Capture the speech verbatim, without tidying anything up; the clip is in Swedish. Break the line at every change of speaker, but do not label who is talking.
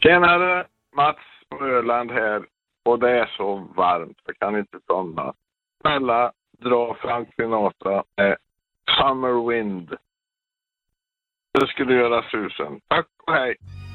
Tjenare, Mats på Öland här. Och det är så varmt, jag kan inte somna. Snälla, dra Frank Sinatra med Summer Wind. Det skulle göra susen. Tack och hej.